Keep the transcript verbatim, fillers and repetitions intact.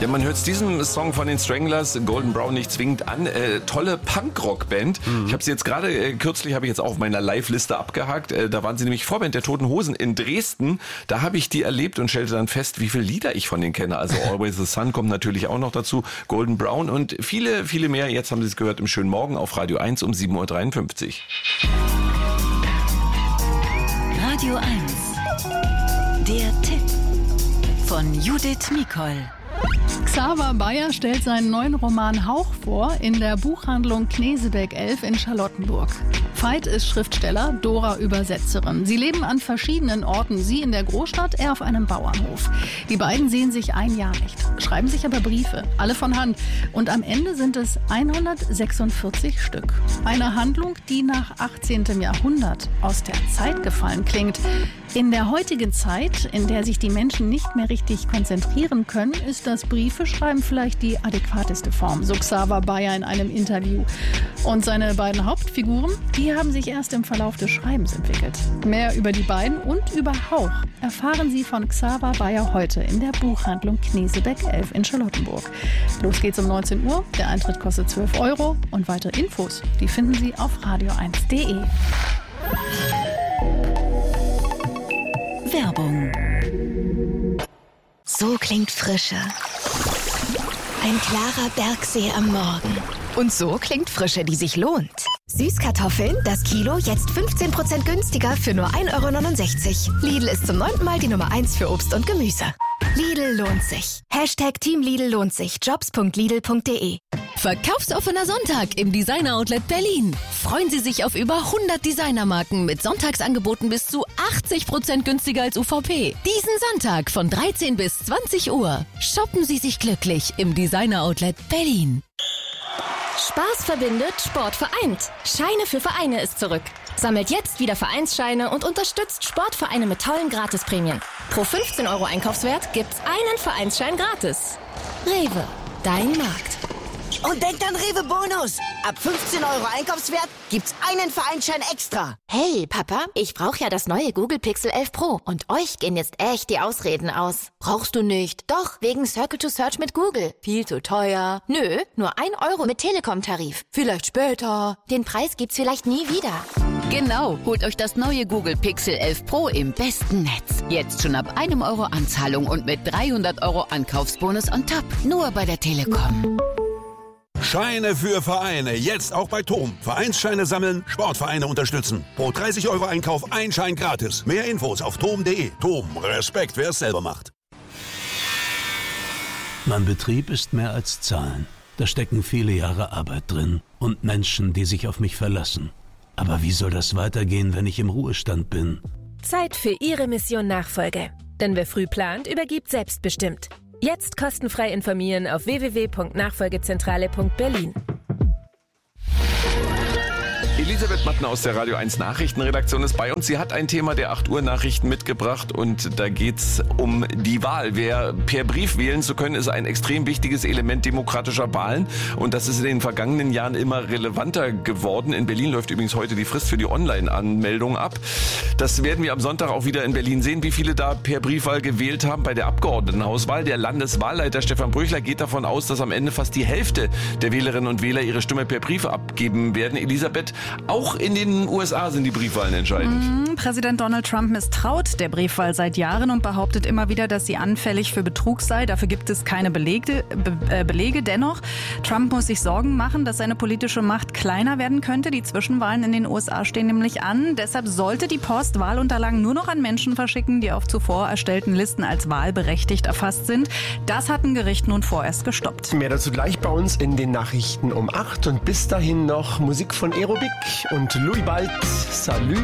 Ja, man hört diesem Song von den Stranglers, Golden Brown, nicht zwingend an. Äh, tolle Punkrock-Band. Mhm. Ich habe sie jetzt gerade, äh, kürzlich habe ich jetzt auch auf meiner Live-Liste abgehakt. Äh, da waren sie nämlich Vorband der Toten Hosen in Dresden. Da habe ich die erlebt und stellte dann fest, wie viele Lieder ich von denen kenne. Also Always the Sun kommt natürlich auch noch dazu, Golden Brown und viele, viele mehr. Jetzt haben Sie es gehört im schönen Morgen auf Radio eins um sieben Uhr dreiundfünfzig. Radio eins. Der Tipp von Judith Mikol. Xaver Bayer stellt seinen neuen Roman Hauch vor in der Buchhandlung Knesebeck elf in Charlottenburg. Veit ist Schriftsteller, Dora Übersetzerin. Sie leben an verschiedenen Orten. Sie in der Großstadt, er auf einem Bauernhof. Die beiden sehen sich ein Jahr nicht, schreiben sich aber Briefe, alle von Hand. Und am Ende sind es hundertsechsundvierzig Stück. Eine Handlung, die nach achtzehnten Jahrhundert aus der Zeit gefallen klingt. In der heutigen Zeit, in der sich die Menschen nicht mehr richtig konzentrieren können, ist das Briefeschreiben vielleicht die adäquateste Form, so Xaver Bayer in einem Interview. Und seine beiden Hauptfiguren, die haben sich erst im Verlauf des Schreibens entwickelt. Mehr über die beiden und über Hauch erfahren Sie von Xaver Bayer heute in der Buchhandlung Knesebeck elf in Charlottenburg. Los geht's um neunzehn Uhr, der Eintritt kostet zwölf Euro und weitere Infos, die finden Sie auf radio eins punkt de. Werbung. So klingt Frische. Ein klarer Bergsee am Morgen. Und so klingt Frische, die sich lohnt. Süßkartoffeln, das Kilo, jetzt fünfzehn Prozent günstiger für nur ein Euro neunundsechzig. Lidl ist zum neunten Mal die Nummer eins für Obst und Gemüse. Lidl lohnt sich. Hashtag Team Lidl lohnt sich. jobs punkt lidl punkt de. Verkaufsoffener Sonntag im Designer Outlet Berlin. Freuen Sie sich auf über hundert Designermarken mit Sonntagsangeboten bis zu achtzig Prozent günstiger als U V P. Diesen Sonntag von dreizehn bis zwanzig Uhr. Shoppen Sie sich glücklich im Designer Outlet Berlin. Spaß verbindet, Sport vereint. Scheine für Vereine ist zurück. Sammelt jetzt wieder Vereinsscheine und unterstützt Sportvereine mit tollen Gratisprämien. Pro fünfzehn Euro Einkaufswert gibt's einen Vereinsschein gratis. Rewe, dein Markt. Und denkt an Rewe Bonus. Ab fünfzehn Euro Einkaufswert gibt's einen Vereinsschein extra. Hey, Papa, ich brauche ja das neue Google Pixel elf Pro. Und euch gehen jetzt echt die Ausreden aus. Brauchst du nicht? Doch, wegen Circle to Search mit Google. Viel zu teuer. Nö, nur ein Euro mit Telekom-Tarif. Vielleicht später. Den Preis gibt's vielleicht nie wieder. Genau, holt euch das neue Google Pixel elf Pro im besten Netz. Jetzt schon ab einem Euro Anzahlung und mit dreihundert Euro Ankaufsbonus on top. Nur bei der Telekom. Scheine für Vereine, jetzt auch bei Tom. Vereinsscheine sammeln, Sportvereine unterstützen. Pro dreißig Euro Einkauf ein Schein gratis. Mehr Infos auf tom punkt de. Tom, Respekt, wer es selber macht. Mein Betrieb ist mehr als Zahlen. Da stecken viele Jahre Arbeit drin und Menschen, die sich auf mich verlassen. Aber wie soll das weitergehen, wenn ich im Ruhestand bin? Zeit für Ihre Mission Nachfolge. Denn wer früh plant, übergibt selbstbestimmt. Jetzt kostenfrei informieren auf w w w punkt nachfolgezentrale punkt berlin. Elisabeth Mattner aus der Radio eins Nachrichtenredaktion ist bei uns. Sie hat ein Thema der acht Uhr Nachrichten mitgebracht und da geht's um die Wahl. Wer per Brief wählen zu können, ist ein extrem wichtiges Element demokratischer Wahlen und das ist in den vergangenen Jahren immer relevanter geworden. In Berlin läuft übrigens heute die Frist für die Online-Anmeldung ab. Das werden wir am Sonntag auch wieder in Berlin sehen, wie viele da per Briefwahl gewählt haben. Bei der Abgeordnetenhauswahl, der Landeswahlleiter Stefan Bröchler geht davon aus, dass am Ende fast die Hälfte der Wählerinnen und Wähler ihre Stimme per Brief abgeben werden. Elisabeth, auch in den U S A sind die Briefwahlen entscheidend. Mhm. Präsident Donald Trump misstraut der Briefwahl seit Jahren und behauptet immer wieder, dass sie anfällig für Betrug sei. Dafür gibt es keine Belege, Be äh, Belege. Dennoch, Trump muss sich Sorgen machen, dass seine politische Macht kleiner werden könnte. Die Zwischenwahlen in den U S A stehen nämlich an. Deshalb sollte die Post Wahlunterlagen nur noch an Menschen verschicken, die auf zuvor erstellten Listen als wahlberechtigt erfasst sind. Das hat ein Gericht nun vorerst gestoppt. Mehr dazu gleich bei uns in den Nachrichten um acht und bis dahin noch Musik von Aerobik und Louis Bald. Salut!